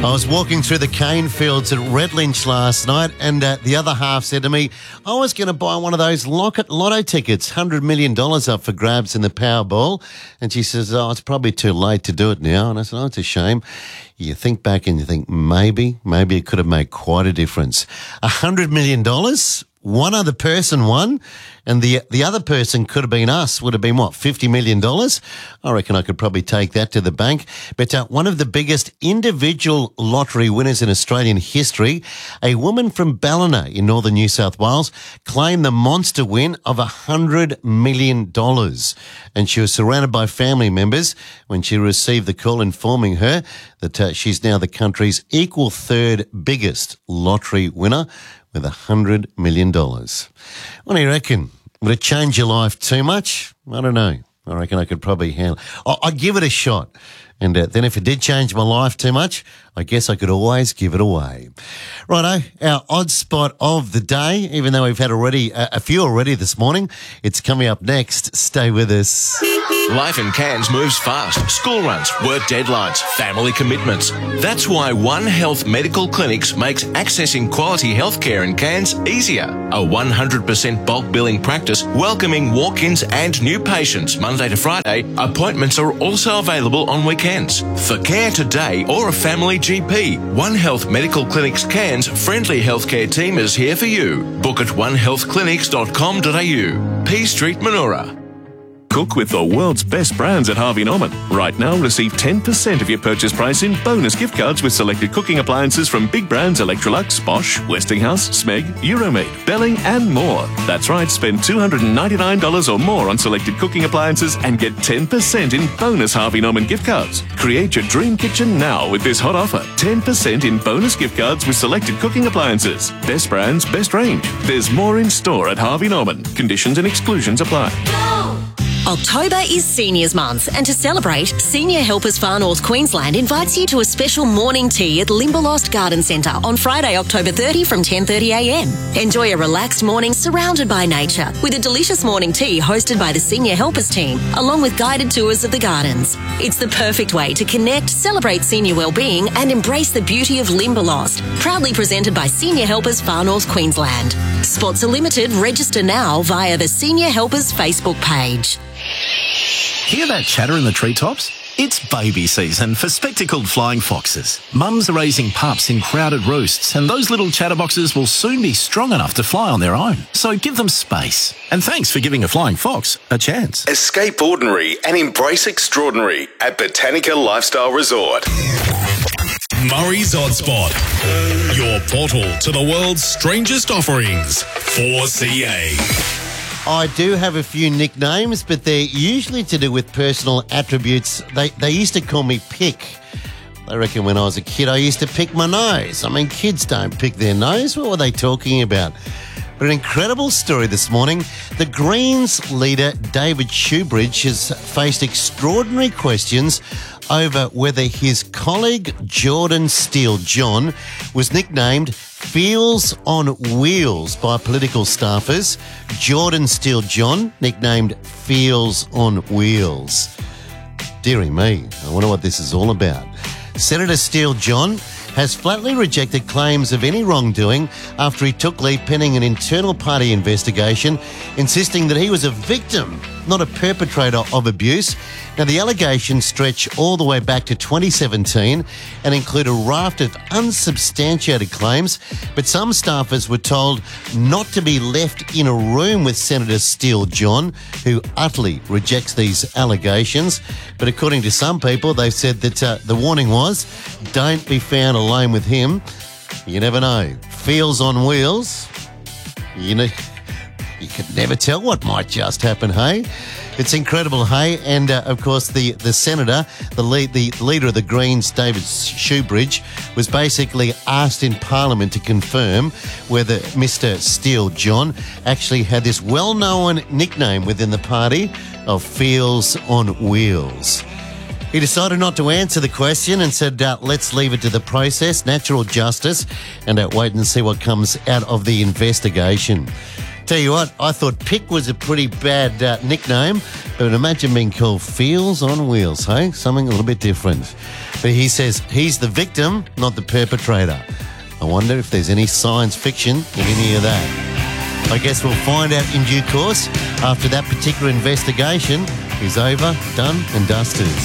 I was walking through the cane fields at Redlinch last night, and the other half said to me, I was going to buy one of those lotto tickets, $100 million up for grabs in the Powerball. And she says, it's probably too late to do it now. And I said, it's a shame. You think back and you think, maybe it could have made quite a difference. $100 million? One other person won, and the other person could have been us, would have been, $50 million? I reckon I could probably take that to the bank. But one of the biggest individual lottery winners in Australian history, a woman from Ballina in northern New South Wales, claimed the monster win of $100 million. And she was surrounded by family members when she received the call informing her that she's now the country's equal third biggest lottery winner, with $100 million. What do you reckon? Would it change your life too much? I don't know. I reckon I could probably handle it. I'd give it a shot. And then if it did change my life too much, I guess I could always give it away. Righto, our odd spot of the day, even though we've had a few already this morning, it's coming up next. Stay with us. Life in Cairns moves fast. School runs, work deadlines, family commitments. That's why One Health Medical Clinics makes accessing quality healthcare in Cairns easier. A 100% bulk billing practice welcoming walk-ins and new patients Monday to Friday. Appointments are also available on weekends. For care today or a family GP, One Health Medical Clinics Cairns friendly healthcare team is here for you. Book at onehealthclinics.com.au. P Street, Manoora. Cook with the world's best brands at Harvey Norman. Right now, receive 10% of your purchase price in bonus gift cards with selected cooking appliances from big brands Electrolux, Bosch, Westinghouse, Smeg, Euromade, Belling and more. That's right, spend $299 or more on selected cooking appliances and get 10% in bonus Harvey Norman gift cards. Create your dream kitchen now with this hot offer. 10% in bonus gift cards with selected cooking appliances. Best brands, best range. There's more in store at Harvey Norman. Conditions and exclusions apply. October is Seniors Month, and to celebrate, Senior Helpers Far North Queensland invites you to a special morning tea at Limberlost Garden Centre on Friday, October 30 from 10:30am. Enjoy a relaxed morning surrounded by nature with a delicious morning tea hosted by the Senior Helpers team, along with guided tours of the gardens. It's the perfect way to connect, celebrate senior wellbeing and embrace the beauty of Limberlost. Proudly presented by Senior Helpers Far North Queensland. Spots are limited. Register now via the Senior Helpers Facebook page. Hear that chatter in the treetops? It's baby season for spectacled flying foxes. Mums are raising pups in crowded roosts, and those little chatterboxes will soon be strong enough to fly on their own. So give them space. And thanks for giving a flying fox a chance. Escape ordinary and embrace extraordinary at Botanica Lifestyle Resort. Murray's Odd Spot, your portal to the world's strangest offerings. 4CA. I do have a few nicknames, but they're usually to do with personal attributes. They used to call me Pick. I reckon when I was a kid, I used to pick my nose. I mean, kids don't pick their nose. What were they talking about? But an incredible story this morning. The Greens leader, David Shoebridge, has faced extraordinary questions over whether his colleague, Jordan Steele-John, was nicknamed Feels on Wheels by political staffers. Jordan Steele-John, nicknamed Feels on Wheels. Dearie me, I wonder what this is all about. Senator Steele-John has flatly rejected claims of any wrongdoing after he took leave pending an internal party investigation, insisting that he was a victim, not a perpetrator of abuse. Now, the allegations stretch all the way back to 2017 and include a raft of unsubstantiated claims, but some staffers were told not to be left in a room with Senator Steele-John, who utterly rejects these allegations. But according to some people, they've said that the warning was, don't be found alone with him. You never know. Feels on wheels. You know, you could never tell what might just happen, hey? It's incredible, hey? And, of course, the senator, the leader of the Greens, David Shoebridge, was basically asked in Parliament to confirm whether Mr. Steele-John actually had this well-known nickname within the party of Feels on Wheels. He decided not to answer the question and said, let's leave it to the process, natural justice, and wait and see what comes out of the investigation. Tell you what, I thought Pick was a pretty bad nickname, but imagine being called Feels on Wheels, hey? Something a little bit different. But he says he's the victim, not the perpetrator. I wonder if there's any science fiction in any of that. I guess we'll find out in due course after that particular investigation is over, done and dusted.